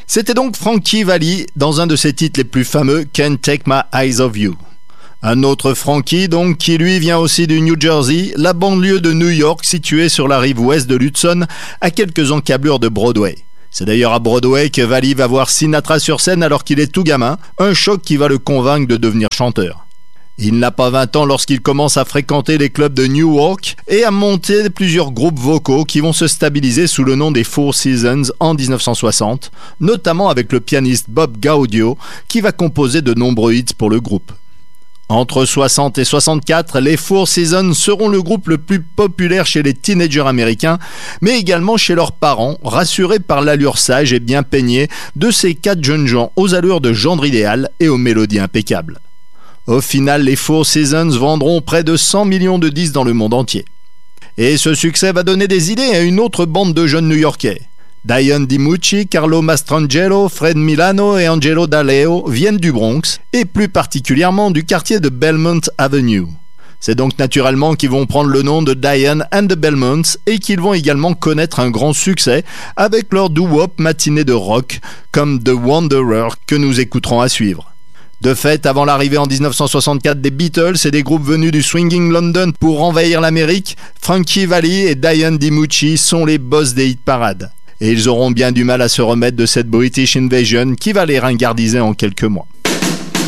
C'était donc Frankie Valli dans un de ses titres les plus fameux, Can't Take My Eyes Off You. Un autre Frankie donc qui lui vient aussi du New Jersey, la banlieue de New York située sur la rive ouest de l'Hudson, à quelques encablures de Broadway. C'est d'ailleurs à Broadway que Valli va voir Sinatra sur scène alors qu'il est tout gamin, un choc qui va le convaincre de devenir chanteur. Il n'a pas 20 ans lorsqu'il commence à fréquenter les clubs de Newark et à monter plusieurs groupes vocaux qui vont se stabiliser sous le nom des Four Seasons en 1960, notamment avec le pianiste Bob Gaudio qui va composer de nombreux hits pour le groupe. Entre 60 et 64, les Four Seasons seront le groupe le plus populaire chez les teenagers américains, mais également chez leurs parents, rassurés par l'allure sage et bien peignée de ces 4 jeunes gens aux allures de gendre idéal et aux mélodies impeccables. Au final, les Four Seasons vendront près de 100 millions de disques dans le monde entier. Et ce succès va donner des idées à une autre bande de jeunes new-yorkais. Diane DiMucci, Carlo Mastrangelo, Fred Milano et Angelo D'Aleo viennent du Bronx, et plus particulièrement du quartier de Belmont Avenue. C'est donc naturellement qu'ils vont prendre le nom de Diane and the Belmonts et qu'ils vont également connaître un grand succès avec leur doo-wop matinée de rock comme The Wanderer que nous écouterons à suivre. De fait, avant l'arrivée en 1964 des Beatles et des groupes venus du Swinging London pour envahir l'Amérique, Frankie Valli et Diane DiMucci sont les boss des hit parades. Et ils auront bien du mal à se remettre de cette British Invasion qui va les ringardiser en quelques mois.